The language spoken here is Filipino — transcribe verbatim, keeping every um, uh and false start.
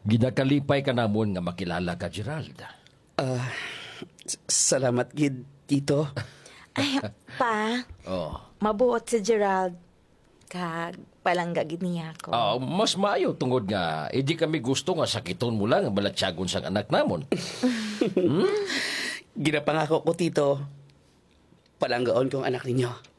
Ginakalipay ka namon nga makilala ka, Gerald. Ah, s- salamat gid, Tito. Ay, pa, Oh. mabuot si Gerald. Kag palangga gid niya ako. Ah, mas maayo tungod nga, edi kami gusto nga sakiton mo lang ang balatsyagon sang anak namon. Ginapangako ko, Tito. Palanggaon kong anak ninyo.